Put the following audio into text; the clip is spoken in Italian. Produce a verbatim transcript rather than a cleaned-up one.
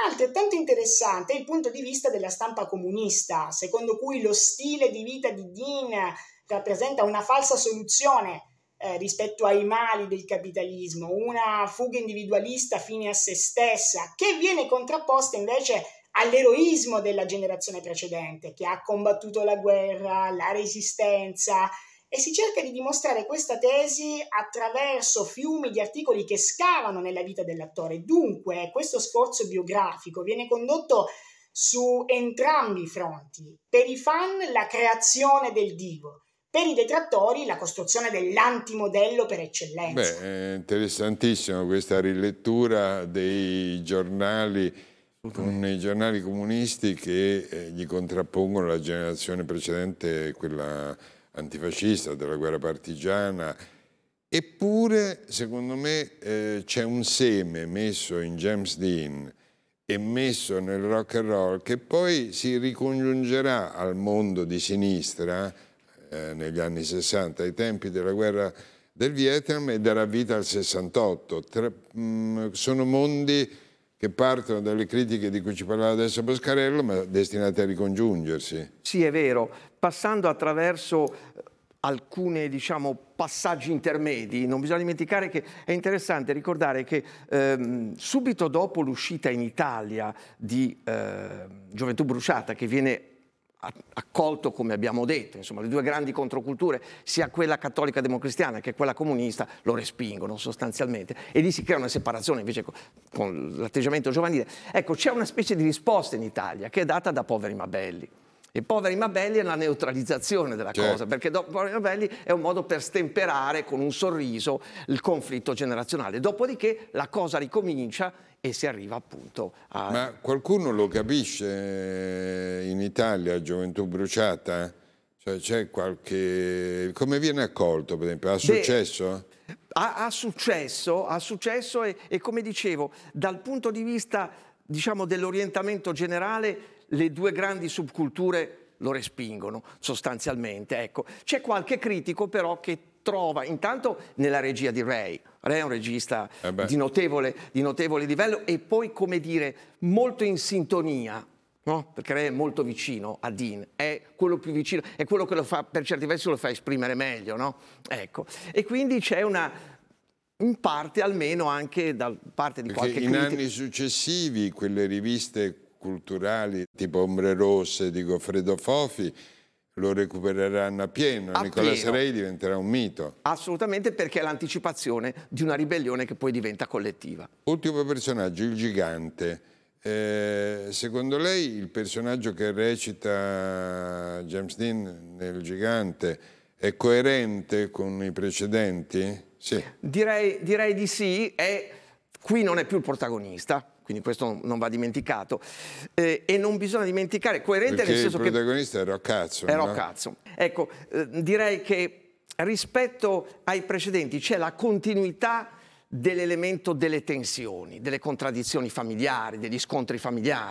Ma altrettanto interessante è il punto di vista della stampa comunista, secondo cui lo stile di vita di Dean rappresenta una falsa soluzione eh, rispetto ai mali del capitalismo, una fuga individualista fine a se stessa, che viene contrapposta invece all'eroismo della generazione precedente, che ha combattuto la guerra, la resistenza, e si cerca di dimostrare questa tesi attraverso fiumi di articoli che scavano nella vita dell'attore. Dunque, questo sforzo biografico viene condotto su entrambi i fronti. Per i fan la creazione del divo, per i detrattori la costruzione dell'antimodello per eccellenza. Beh, è interessantissima questa rilettura dei giornali, con i giornali comunisti che eh, gli contrappongono la generazione precedente, quella antifascista, della guerra partigiana. Eppure, secondo me, eh, c'è un seme messo in James Dean e messo nel rock and roll che poi si ricongiungerà al mondo di sinistra eh, negli anni sessanta, ai tempi della guerra del Vietnam, e darà vita al sessantotto. Tra, mh, sono mondi che partono dalle critiche di cui ci parlava adesso Boscarello, ma destinate a ricongiungersi. Sì, è vero. Passando attraverso alcuni, diciamo, passaggi intermedi, non bisogna dimenticare che è interessante ricordare che ehm, subito dopo l'uscita in Italia di eh, Gioventù Bruciata, che viene accolto, come abbiamo detto, insomma, le due grandi controculture, sia quella cattolica democristiana che quella comunista, lo respingono sostanzialmente, e lì si crea una separazione invece con, con l'atteggiamento giovanile. Ecco, c'è una specie di risposta in Italia che è data da Poveri ma Belli. E Poveri ma Belli è la neutralizzazione della certo. cosa, perché dopo Poveri ma Belli è un modo per stemperare con un sorriso il conflitto generazionale. Dopodiché la cosa ricomincia e si arriva appunto a... Ma qualcuno lo capisce in Italia, Gioventù Bruciata? Cioè c'è qualche... Come viene accolto, per esempio? Ha successo? Beh, ha, ha successo, ha successo e, e come dicevo, dal punto di vista, diciamo, dell'orientamento generale, le due grandi subculture lo respingono sostanzialmente. Ecco. C'è qualche critico però che trova intanto nella regia di Ray. Ray è un regista eh di, notevole, di notevole livello e poi, come dire, molto in sintonia, no? Perché Ray è molto vicino a Dean, è quello più vicino, è quello che lo fa, per certi versi lo fa esprimere meglio, no? Ecco. E quindi c'è una, in parte almeno anche da parte di Perché qualche in critico. anni successivi quelle riviste culturali tipo Ombre Rosse di Goffredo Fofi lo recupereranno a pieno, a Nicola pieno. Serei diventerà un mito. Assolutamente, perché è l'anticipazione di una ribellione che poi diventa collettiva. Ultimo personaggio, il gigante. Eh, secondo lei il personaggio che recita James Dean nel Gigante è coerente con i precedenti? Sì. Direi, direi di sì, è, qui non è più il protagonista. Quindi questo non va dimenticato. Eh, e non bisogna dimenticare, coerente perché nel senso che... il protagonista è Rock Hudson. È Rock no? Hudson. Ecco, eh, direi che rispetto ai precedenti c'è la continuità dell'elemento delle tensioni, delle contraddizioni familiari, degli scontri familiari.